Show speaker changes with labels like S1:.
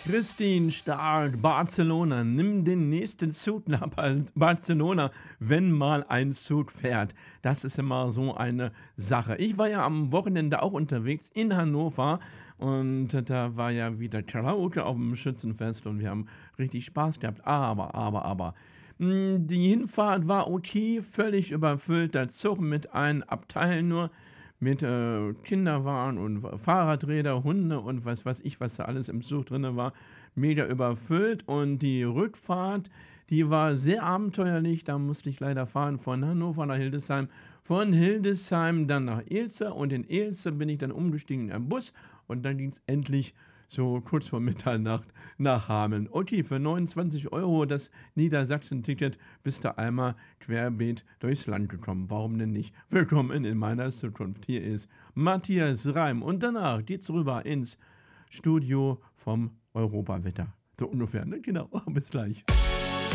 S1: Christine Stark, Barcelona. Nimm den nächsten Zug nach Barcelona, wenn mal ein Zug fährt. Das ist immer so eine Sache. Ich war ja am Wochenende auch unterwegs in Hannover und da war ja wieder Karaoke auf dem Schützenfest und wir haben richtig Spaß gehabt. Aber, die Hinfahrt war okay, völlig überfüllt. Der Zug mit einem Abteil nur mit Kinderwagen und Fahrradräder, Hunde und was weiß ich, was da alles im Zug drin war, mega überfüllt. Und die Rückfahrt, die war sehr abenteuerlich. Da musste ich leider fahren von Hannover nach Hildesheim, von Hildesheim dann nach Ilze und in Ilze bin ich dann umgestiegen in einen Bus und dann ging es endlich so kurz vor Mitternacht nach Hameln. Okay, für 29 € das Niedersachsen-Ticket bist du einmal querbeet durchs Land gekommen. Warum denn nicht? Willkommen in meiner Zukunft. Hier ist Matthias Reim und danach geht's rüber ins Studio vom Europawetter. So ungefähr, ne? Genau. Bis gleich.